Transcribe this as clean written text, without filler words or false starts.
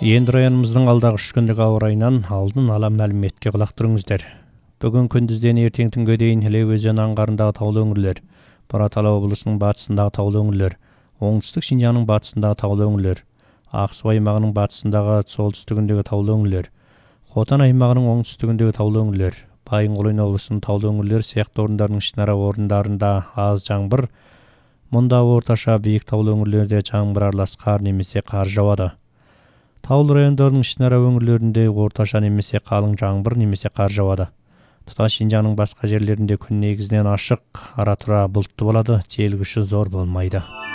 Енді районымыздың алдағы 3 күндік ауа райынан алдын ала мәліметке құлақ түріңіздер. Бүгін күндізден ертең түнге дейін Іле өзені аңғарындағы таулы өңірлер, Бұратала облысының батысындағы таулы өңірлер, оңтүстік Шинжаңның батысындағы таулы өңірлер, Ақсу аймағының батысындағы солтүстігіндегі таулы өңірлер, Хотан аймағының оңтүстігіндегі таулы өңірлер, Байынқол облысының таулы өңірлер сияқты орындардың ішінара орындарында аз жаңбыр, мұнда орташа биік таулы өңірлерде жаңбыр аралас қар немесе қар жауады. Таулы райондардың ішінара өңірлерінде орташа немесе қалың жаңбыр немесе қар жауады. Тұтас Шинжаңның басқа жерлерінде күн негізінен ашық, ара-тұра бұлтты болады, жел күші зор болмайды.